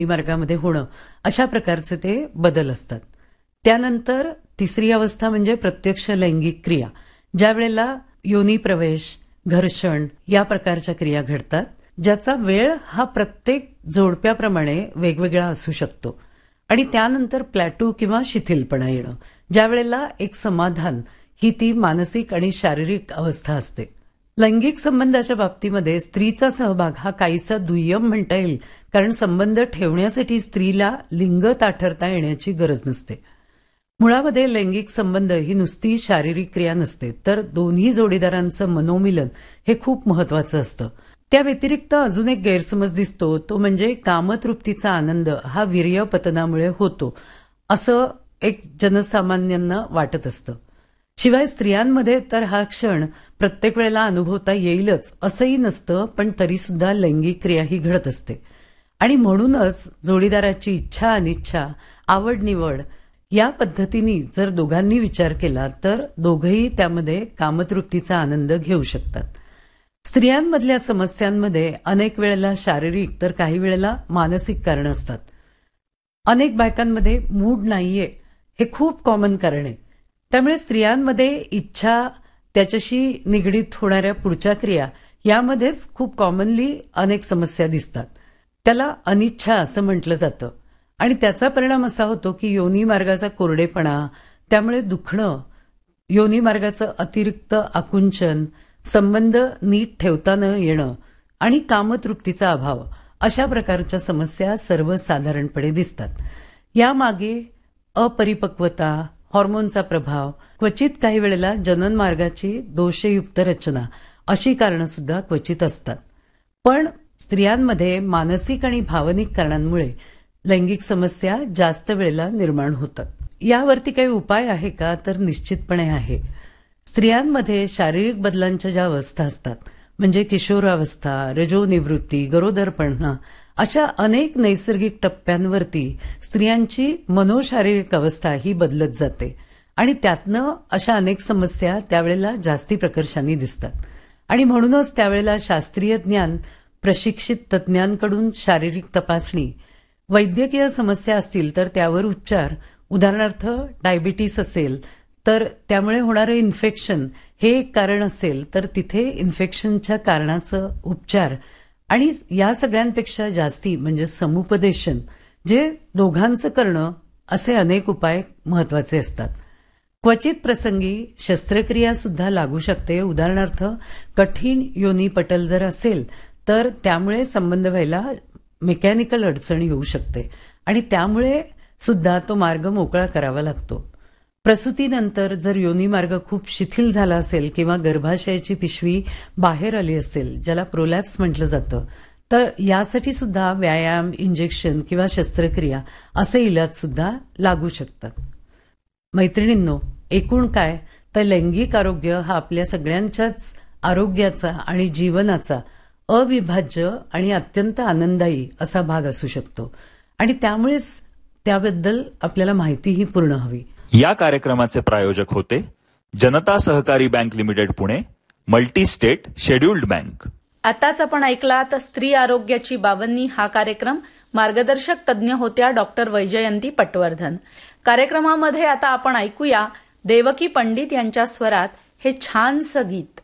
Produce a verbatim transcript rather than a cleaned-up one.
मार्गामध्ये होणं अशा प्रकारचे ते बदल असतात. त्यानंतर तिसरी अवस्था म्हणजे प्रत्यक्ष लैंगिक क्रिया, ज्या वेळेला योनी प्रवेश, घर्षण या प्रकारच्या क्रिया घडतात, ज्याचा वेळ हा प्रत्येक जोडप्याप्रमाणे वेगवेगळा असू शकतो. आणि त्यानंतर प्लॅटू किंवा शिथिलपणा येणं, ज्या वेळेला एक समाधान ही ती मानसिक आणि शारीरिक अवस्था असते. लैंगिक संबंधाच्या बाबतीमध्ये स्त्रीचा सहभाग हा काहीसा दुय्यम म्हणता येईल, कारण संबंध ठेवण्यासाठी स्त्रीला लिंग ताठरता येण्याची गरज नसते. मुळामध्ये लैंगिक संबंध ही नुसती शारीरिक क्रिया नसते, तर दोन्ही जोडीदारांचं मनोमिलन हे खूप महत्वाचं असतं. त्या व्यतिरिक्त अजून एक गैरसमज दिसतो, तो म्हणजे कामतृप्तीचा आनंद हा वीर्यपतनामुळे होतो असं एक जनसामान्यांना वाटत असतं. शिवाय स्त्रियांमध्ये तर हा क्षण प्रत्येक वेळेला अनुभवता येईलच असंही नसतं, पण तरीसुद्धा लैंगिक क्रिया ही घडत असते. आणि म्हणूनच जोडीदाराची इच्छा अनिच्छा, आवड निवड या पद्धतीने जर दोघांनी विचार केला तर दोघंही त्यामध्ये कामतृप्तीचा आनंद घेऊ शकतात. स्त्रियांमधल्या समस्यांमध्ये अनेक वेळेला शारीरिक तर काही वेळेला मानसिक कारण असतात. अनेक बायकांमध्ये मूड नाहीये हे खूप कॉमन कारण आहे. त्यामुळे स्त्रियांमध्ये इच्छा, त्याच्याशी निगडीत होणाऱ्या पुढच्या क्रिया यामध्येच खूप कॉमनली अनेक समस्या दिसतात. त्याला अनिच्छा असं म्हटलं जातं. आणि त्याचा परिणाम असा होतो की योनी मार्गाचा कोरडेपणा, त्यामुळे दुखणं, योनी मार्गाचं अतिरिक्त आकुंचन, संबंध नीट ठेवता न येणं आणि कामतृप्तीचा अभाव अशा प्रकारच्या समस्या सर्वसाधारणपणे दिसतात. यामागे अपरिपक्वता, हॉर्मोनचा प्रभाव, क्वचित काही वेळेला जनन मार्गाची दोषयुक्त रचना अशी कारणं सुद्धा क्वचित असतात. पण स्त्रियांमध्ये मानसिक आणि भावनिक कारणांमुळे लैंगिक समस्या जास्त वेळेला निर्माण होतात. यावरती काही उपाय आहे का, तर निश्चितपणे आहे. स्त्रियांमध्ये शारीरिक बदलांच्या ज्या अवस्था असतात, म्हणजे किशोरावस्था, रजोनिवृत्ती, गरोदरपणा अशा अनेक नैसर्गिक टप्प्यांवरती स्त्रियांची मनोशारीरिक अवस्था ही बदलत जाते आणि त्यातनं अशा अनेक समस्या त्यावेळेला जास्ती प्रकर्षाने दिसतात. आणि म्हणूनच त्यावेळेला शास्त्रीय ज्ञान, प्रशिक्षित तज्ज्ञांकडून शारीरिक तपासणी, वैद्यकीय समस्या असतील तर त्यावर उपचार, उदाहरणार्थ डायबिटीस असेल तर त्यामुळे होणारे इन्फेक्शन हे एक कारण असेल तर तिथे इन्फेक्शनच्या कारणाचं उपचार, आणि या सगळ्यांपेक्षा जास्ती म्हणजे समुपदेशन, जे दोघांचं करणं, असे अनेक उपाय महत्वाचे असतात. क्वचित प्रसंगी शस्त्रक्रिया सुद्धा लागू शकते. उदाहरणार्थ कठीण योनी पटल जर असेल तर त्यामुळे संबंध व्हायला मेकॅनिकल अडचण येऊ शकते आणि त्यामुळे सुद्धा तो मार्ग मोकळा करावा लागतो. प्रसूतीनंतर जर योनी मार्ग खूप शिथिल झाला असेल किंवा गर्भाशयाची पिशवी बाहेर आली असेल, ज्याला प्रोलॅप्स म्हटलं जातं, तर यासाठी सुद्धा व्यायाम, इंजेक्शन किंवा शस्त्रक्रिया असे इलाज सुद्धा लागू शकतात. मैत्रिणींनो, एकूण काय तर लैंगिक आरोग्य हा आपल्या सगळ्यांच्याच आरोग्याचा आणि जीवनाचा अविभाज्य आणि अत्यंत आनंददायी असा भाग असू शकतो आणि त्यामुळेच त्याबद्दल आपल्याला माहितीही पूर्ण हवी. या कार्यक्रमाचे प्रायोजक होते जनता सहकारी bank limited Pune, multi state scheduled bank. आताच आपण ऐकलात स्त्री आरोग्याची बावन्नी हा कार्यक्रम. मार्गदर्शक तज्ज्ञ होत्या डॉक्टर वैजयंती पटवर्धन. कार्यक्रमामध्ये आता आपण ऐकूया देवकी पंडित यांच्या स्वरात हे छानसं गीत.